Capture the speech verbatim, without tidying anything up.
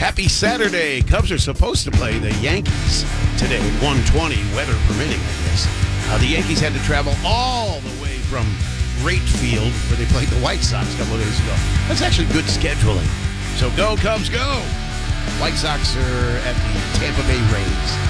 Happy Saturday. Cubs are supposed to play the Yankees today, one twenty, weather permitting, I guess. Uh, the Yankees had to travel all the way from Wright Field, where they played the White Sox a couple of days ago. That's actually good scheduling. So go, Cubs, go! White Sox are at the Tampa Bay Rays.